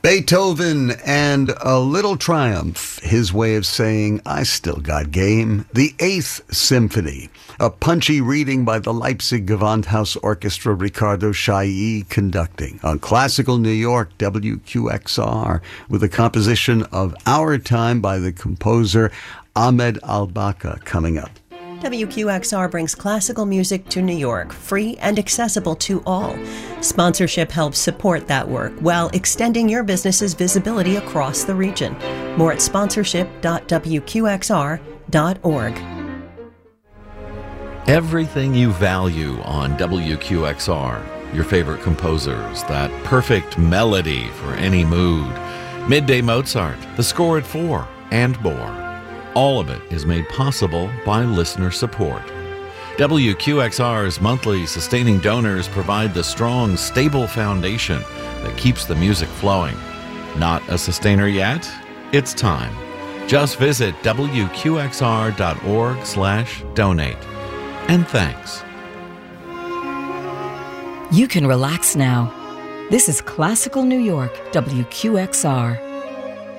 Beethoven and a little triumph, his way of saying, I still got game. The Eighth Symphony, a punchy reading by the Leipzig Gewandhaus Orchestra, Ricardo Chailly conducting on Classical New York, WQXR, with a composition of Our Time by the composer Ahmed Al-Baka coming up. WQXR brings classical music to New York, free and accessible to all. Sponsorship helps support that work while extending your business's visibility across the region. More at sponsorship.wqxr.org. Everything you value on WQXR, your favorite composers, that perfect melody for any mood, Midday Mozart, The Score at 4, and more. All of it is made possible by listener support. WQXR's monthly sustaining donors provide the strong, stable foundation that keeps the music flowing. Not a sustainer yet? It's time. Just visit wqxr.org/donate. And thanks. You can relax now. This is Classical New York, WQXR.